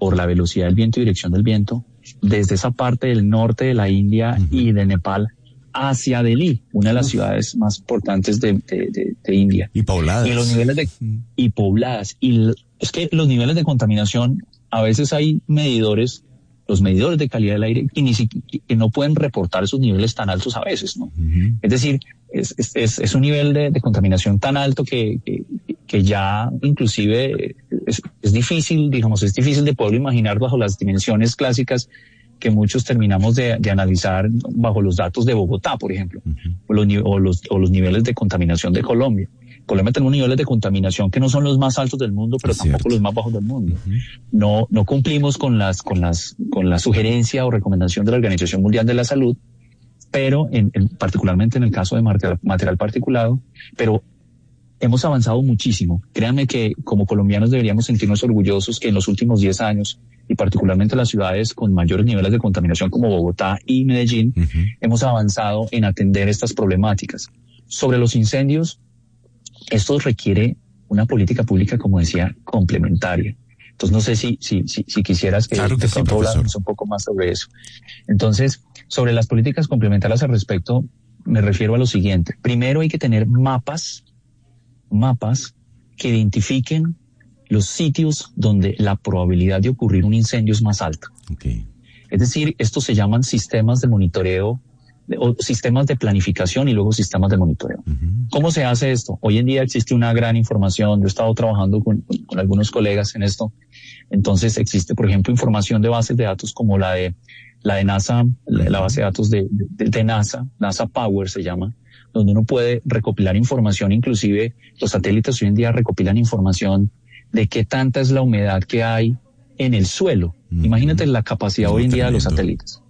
por la velocidad del viento y dirección del viento, desde esa parte del norte de la India y de Nepal hacia Delhi, una de las ciudades más importantes de India. Y pobladas. Y los niveles y pobladas. Y es que los niveles de contaminación, a veces hay medidores, los medidores de calidad del aire, que no pueden reportar esos niveles tan altos a veces, ¿no? Es decir, es un nivel de contaminación tan alto que ya inclusive es difícil, digamos, es difícil de poderlo imaginar bajo las dimensiones clásicas que muchos terminamos de analizar bajo los datos de Bogotá, por ejemplo, o los niveles de contaminación de Colombia. Colombia tenemos niveles de contaminación que no son los más altos del mundo, pero tampoco los más bajos del mundo. No cumplimos con la sugerencia o recomendación de la Organización Mundial de la Salud, pero particularmente en el caso de material particulado, pero hemos avanzado muchísimo. Créanme que como colombianos deberíamos sentirnos orgullosos que en los últimos 10 años, y particularmente las ciudades con mayores niveles de contaminación como Bogotá y Medellín, hemos avanzado en atender estas problemáticas. Sobre los incendios, esto requiere una política pública, como decía, complementaria. Entonces, no sé si quisieras que claro que sí, habláramos un poco más sobre eso. Entonces, sobre las políticas complementarias al respecto, me refiero a lo siguiente. Primero hay que tener mapas que identifiquen los sitios donde la probabilidad de ocurrir un incendio es más alta. Okay. Es decir, estos se llaman sistemas de monitoreo, o sistemas de planificación y luego sistemas de monitoreo. ¿Cómo se hace esto? Hoy en día existe una gran información. Yo he estado trabajando con algunos colegas en esto. Entonces existe, por ejemplo, información de bases de datos como la de NASA, la base de datos de NASA Power se llama, donde uno puede recopilar información. Inclusive los satélites hoy en día recopilan información de qué tanta es la humedad que hay en el suelo. Imagínate la capacidad hoy en día de los satélites.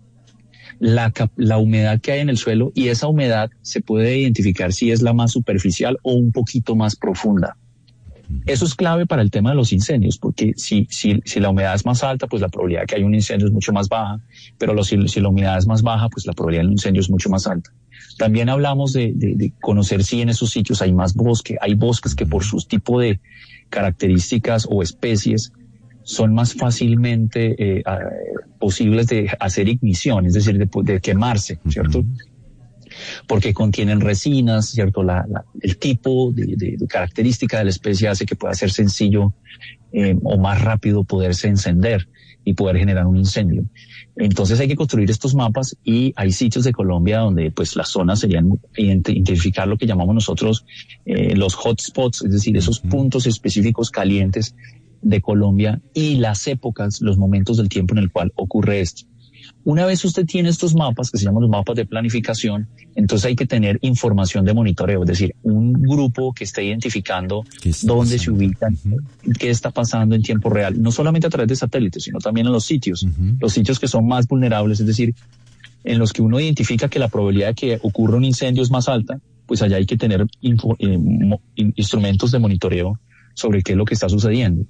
La humedad que hay en el suelo, y esa humedad se puede identificar si es la más superficial o un poquito más profunda. Eso es clave para el tema de los incendios, porque si la humedad es más alta, pues la probabilidad de que haya un incendio es mucho más baja, pero si la humedad es más baja, pues la probabilidad de un incendio es mucho más alta. También hablamos de conocer si en esos sitios hay más bosque. Hay bosques que por sus tipo de características o especies son más fácilmente posibles de hacer ignición, es decir, de quemarse, ¿cierto? Porque contienen resinas, ¿cierto? El tipo de característica de la especie hace que pueda ser sencillo o más rápido poderse encender y poder generar un incendio. Entonces hay que construir estos mapas, y hay sitios de Colombia donde pues las zonas serían identificar lo que llamamos nosotros los hotspots, es decir, esos puntos específicos calientes de Colombia y las épocas, los momentos del tiempo en el cual ocurre esto. Una vez usted tiene estos mapas, que se llaman los mapas de planificación, entonces hay que tener información de monitoreo, es decir, un grupo que esté identificando dónde se ubican, qué está pasando en tiempo real, no solamente a través de satélites, sino también en los sitios que son más vulnerables, es decir, en los que uno identifica que la probabilidad de que ocurra un incendio es más alta, pues allá hay que tener instrumentos de monitoreo sobre qué es lo que está sucediendo.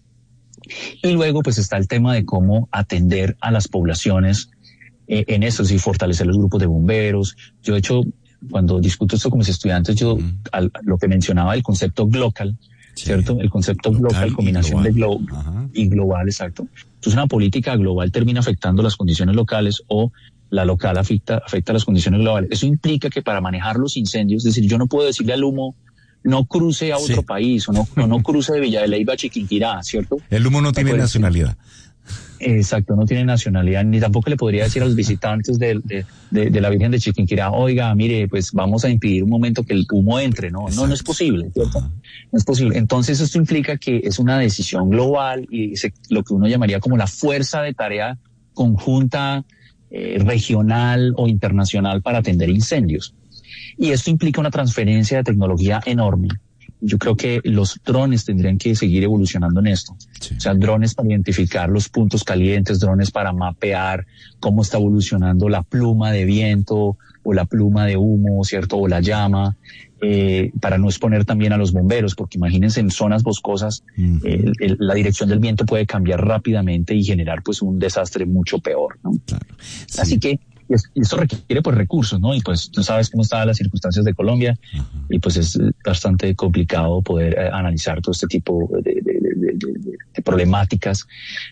Y luego pues está el tema de cómo atender a las poblaciones en eso, es decir, fortalecer los grupos de bomberos. Yo, de hecho, cuando discuto esto con mis estudiantes, lo que mencionaba el concepto GLOCAL, ¿cierto? El concepto GLOCAL, combinación de y global, exacto. Entonces una política global termina afectando las condiciones locales, o la local afecta las condiciones globales. Eso implica que para manejar los incendios, es decir, yo no puedo decirle al humo no cruce a otro país, o no cruce de Villa de Leyva a Chiquinquirá, ¿cierto? El humo no tiene nacionalidad. Exacto, no tiene nacionalidad, ni tampoco le podría decir a los visitantes de la Virgen de Chiquinquirá, oiga, mire, pues vamos a impedir un momento que el humo entre, no es posible, ¿cierto? No es posible. Entonces esto implica que es una decisión global y lo que uno llamaría como la fuerza de tarea conjunta, regional o internacional para atender incendios. Y esto implica una transferencia de tecnología enorme. Yo creo que los drones tendrían que seguir evolucionando en esto. Sí. O sea, drones para identificar los puntos calientes, drones para mapear cómo está evolucionando la pluma de viento o la pluma de humo, ¿cierto? O la llama, para no exponer también a los bomberos, porque imagínense en zonas boscosas, la dirección del viento puede cambiar rápidamente y generar pues un desastre mucho peor, ¿no? Claro. Sí. Así que y esto requiere pues recursos, ¿no? Y pues tú sabes cómo están las circunstancias de Colombia, y pues es bastante complicado poder analizar todo este tipo de problemáticas.